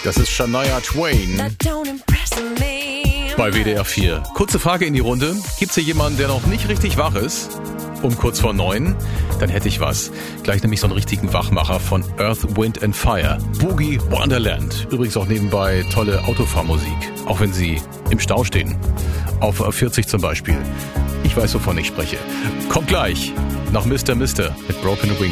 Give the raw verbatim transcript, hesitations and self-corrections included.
Das ist Shania Twain bei W D R vier. Kurze Frage in die Runde. Gibt's hier jemanden, der noch nicht richtig wach ist? Um kurz vor neun? Dann hätte ich was. Gleich nämlich so einen richtigen Wachmacher von Earth, Wind and Fire. Boogie Wonderland. Übrigens auch nebenbei tolle Autofahrmusik. Auch wenn Sie im Stau stehen. Auf vierzig zum Beispiel. Ich weiß, wovon ich spreche. Kommt gleich nach Mister Mister mit Broken Wings.